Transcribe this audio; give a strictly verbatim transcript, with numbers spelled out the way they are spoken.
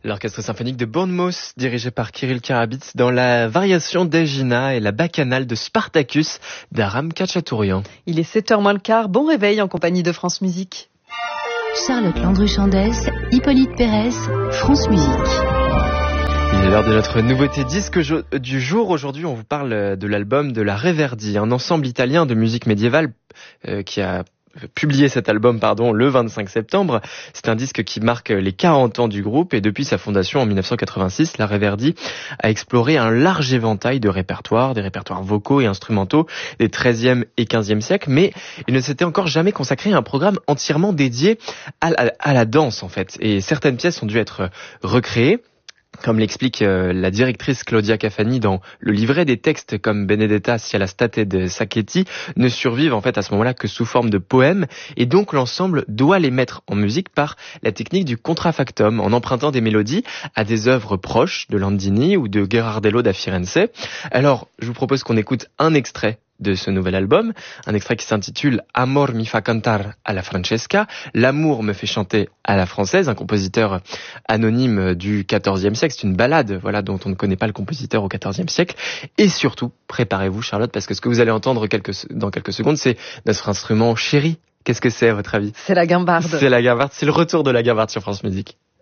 L'orchestre symphonique de Bournemouth, dirigé par Kirill Karabits, dans la variation d'Egina et la bacchanale de Spartacus d'Aram Khachaturian. Il est sept heures moins le quart, bon réveil en compagnie de France Musique. Charlotte Landru-Chandès, Hippolyte Pérez, France Musique. Il est l'heure de notre nouveauté disque du jour. Aujourd'hui, on vous parle de l'album de la Reverdi, un ensemble italien de musique médiévale euh, qui a publié cet album pardon, le vingt-cinq septembre. C'est un disque qui marque les quarante ans du groupe et depuis sa fondation en dix-neuf cent quatre-vingt-six, la Reverdi a exploré un large éventail de répertoires, des répertoires vocaux et instrumentaux des treizième et quinzième siècles, mais il ne s'était encore jamais consacré à un programme entièrement dédié à la, à la danse en fait. Et certaines pièces ont dû être recréées. Comme l'explique euh, la directrice Claudia Cafani dans le livret, des textes comme Benedetta sia la state de Sacchetti ne survivent en fait à ce moment-là que sous forme de poèmes et donc l'ensemble doit les mettre en musique par la technique du contrafactum en empruntant des mélodies à des œuvres proches de Landini ou de Gherardello da Firenze. Alors, je vous propose qu'on écoute un extrait de ce nouvel album, un extrait qui s'intitule Amor mi fa cantar a la Francesca, l'amour me fait chanter à la française, un compositeur anonyme du quatorzième siècle, c'est une ballade, voilà, dont on ne connaît pas le compositeur au quatorzième siècle, et surtout, préparez-vous Charlotte, parce que ce que vous allez entendre quelques, dans quelques secondes, c'est notre instrument chéri. Qu'est-ce que c'est à votre avis? C'est la guimbarde. C'est la guimbarde, c'est le retour de la guimbarde sur France Musique.